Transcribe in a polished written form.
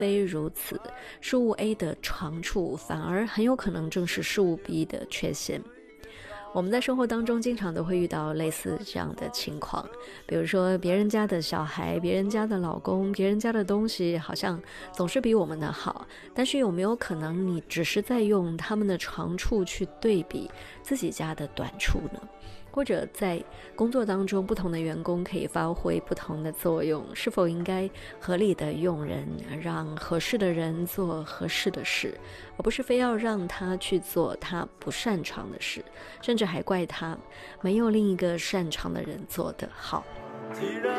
非如此，事物 A 的长处反而很有可能正是事物 B 的缺陷。我们在生活当中经常都会遇到类似这样的情况，比如说别人家的小孩，别人家的老公，别人家的东西好像总是比我们的好，但是有没有可能你只是在用他们的长处去对比自己家的短处呢？或者在工作当中，不同的员工可以发挥不同的作用，是否应该合理的用人，让合适的人做合适的事，而不是非要让他去做他不擅长的事，甚至还怪他没有另一个擅长的人做得好。